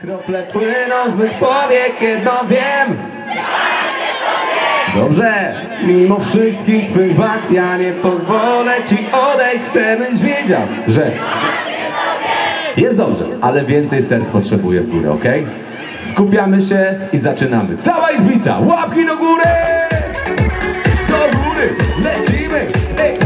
Krople płyną z mych powiek, jedno wiem. Dobrze, mimo wszystkich twych wad ja nie pozwolę ci odejść. Chcę, byś wiedział, że jest dobrze, ale więcej serc potrzebuję w górę, okej? Okay? Skupiamy się i zaczynamy. Cała izbica, łapki do góry! Do góry, lecimy!